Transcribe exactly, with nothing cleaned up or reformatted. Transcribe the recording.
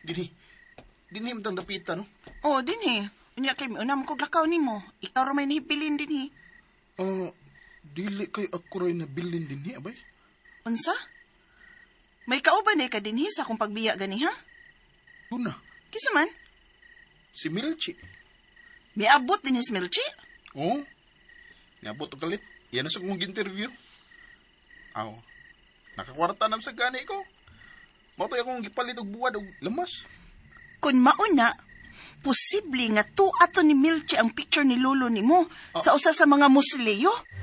Gini, dini mo tang dapitan, no? Oh, dinhi. Unya kay unam ko lakaw nimo. Ikaw ra may nahipilin dinhi. Ah, dili kay ako rin nabilin dinhi, abay? Unsa? May kauban eh ka dinhi sa akong pagbiya gani ha? Tuna, Kisa man? si Milchi. May abot dinhi si Milchi? Oo. Niabot o kalit. Yan na sa kong interview. Aw, nakakwarta nam sa gani ko. Matoy akong gipalit og buwad og lamas. Kung mauna, posible nga tu ato ni Milchi ang picture ni lolo nimo sa usa sa mga musilyo.